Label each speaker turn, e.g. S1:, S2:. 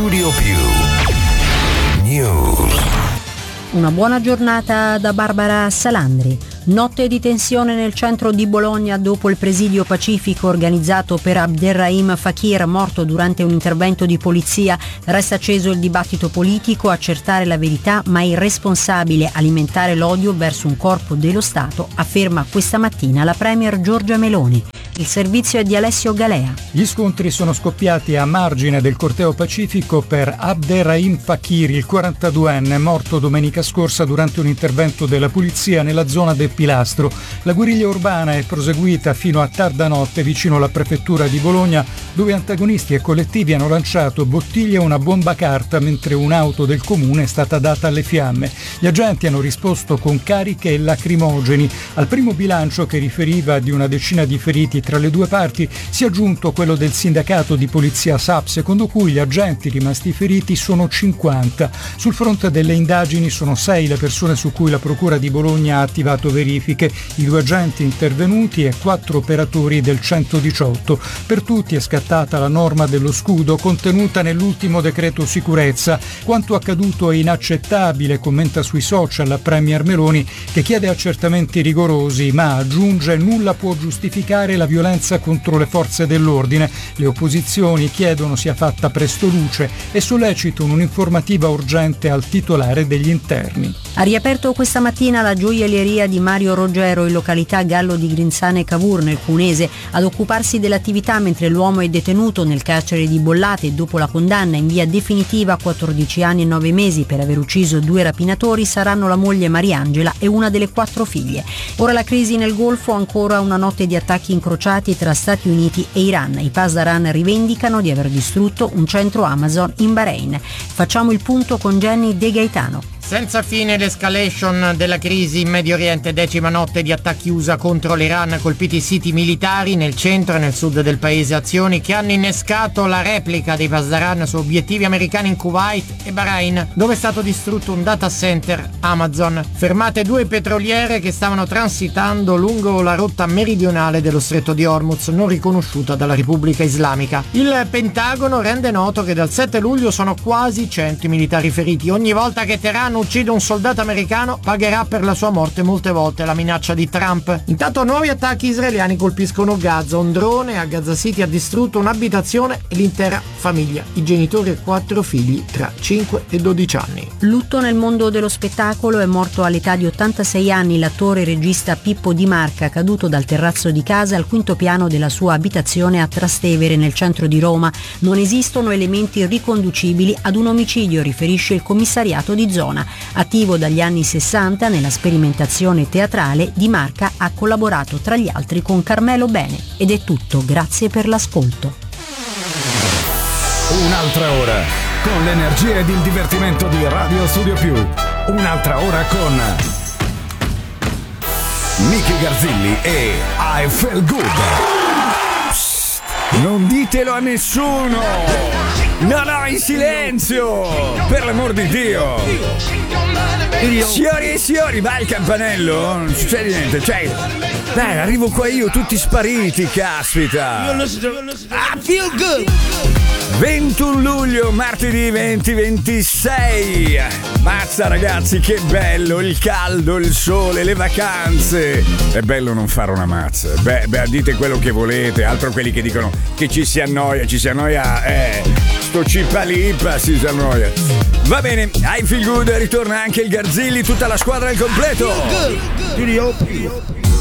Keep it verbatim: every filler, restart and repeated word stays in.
S1: Studio Più News.
S2: Una buona giornata da Barbara Salandri. Notte di tensione nel centro di Bologna dopo il presidio pacifico organizzato per Abderrahim Fakir, morto durante un intervento di polizia. Resta acceso il dibattito politico, accertare la verità, ma è irresponsabile alimentare l'odio verso un corpo dello Stato, afferma questa mattina la premier Giorgia Meloni. Il servizio è di Alessio Galea.
S3: Gli scontri sono scoppiati a margine del corteo pacifico per Abderrahim Fakir, il quarantaduenne, morto domenica scorsa durante un intervento della polizia nella zona del Pilastro. La guerriglia urbana è proseguita fino a tarda notte vicino alla prefettura di Bologna, dove antagonisti e collettivi hanno lanciato bottiglie e una bomba carta mentre un'auto del comune è stata data alle fiamme. Gli agenti hanno risposto con cariche e lacrimogeni. Al primo bilancio, che riferiva di una decina di feriti tra le due parti, si è aggiunto quello del sindacato di polizia S A P, secondo cui gli agenti rimasti feriti sono cinquanta. Sul fronte delle indagini sono sei le persone su cui la procura di Bologna ha attivato verifiche, i due agenti intervenuti e quattro operatori del centodiciotto. Per tutti è scattata la norma dello scudo contenuta nell'ultimo decreto sicurezza. Quanto accaduto è inaccettabile, commenta sui social la premier Meloni, che chiede accertamenti rigorosi, ma aggiunge: nulla può giustificare la violenza contro le forze dell'ordine. Le opposizioni chiedono sia fatta presto luce e sollecitano un'informativa urgente al titolare degli interni.
S2: Ha riaperto questa mattina la gioielleria di Mario Roggero in località Gallo di Grinzane Cavour nel Cunese. Ad occuparsi dell'attività mentre l'uomo è detenuto nel carcere di Bollate dopo la condanna in via definitiva a quattordici anni e nove mesi per aver ucciso due rapinatori saranno la moglie Mariangela e una delle quattro figlie. Ora la crisi nel Golfo, ancora una notte di attacchi incrociati tra Stati Uniti e Iran. I Pasdaran rivendicano di aver distrutto un centro Amazon in Bahrain. Facciamo il punto con Jenny De Gaetano.
S4: Senza fine l'escalation della crisi in Medio Oriente, decima notte di attacchi U S A contro l'Iran, colpiti siti militari nel centro e nel sud del paese, azioni che hanno innescato la replica dei Pasdaran su obiettivi americani in Kuwait e Bahrain, dove è stato distrutto un data center Amazon. Fermate due petroliere che stavano transitando lungo la rotta meridionale dello stretto di Hormuz, non riconosciuta dalla Repubblica Islamica. Il Pentagono rende noto che dal sette luglio sono quasi cento i militari feriti. Ogni volta che Teheran uccide un soldato americano pagherà per la sua morte molte volte la minaccia di Trump. Intanto nuovi attacchi israeliani colpiscono Gaza. Un drone a Gaza City ha distrutto un'abitazione e l'intera famiglia, i genitori e quattro figli tra cinque e dodici anni.
S2: Lutto nel mondo dello spettacolo. È morto all'età di ottantasei anni l'attore e regista Pippo Di Marca, caduto dal terrazzo di casa al quinto piano della sua abitazione a Trastevere nel centro di Roma. Non esistono elementi riconducibili ad un omicidio, riferisce il commissariato di zona. Attivo dagli anni sessanta nella sperimentazione teatrale, Di Marca ha collaborato tra gli altri con Carmelo Bene. Ed è tutto, grazie per l'ascolto.
S1: Un'altra ora con l'energia ed il divertimento di Radio Studio Più. Un'altra ora con Miki Garzilli e I Feel Good. Psst, non ditelo a nessuno! No, no, in silenzio! Per l'amor di Dio! Signori e signori, vai il campanello? Non succede niente, cioè... Dai, arrivo qua io, tutti spariti, caspita! I feel good! ventuno luglio, martedì venti ventisei. Mazza ragazzi, che bello, il caldo, il sole, le vacanze. È bello non fare una mazza. Beh, beh, dite quello che volete, altro quelli che dicono che ci si annoia, ci si annoia, eh, sto cipalipa si si annoia. Va bene, I Feel Good, ritorna anche il Garzilli, tutta la squadra al completo.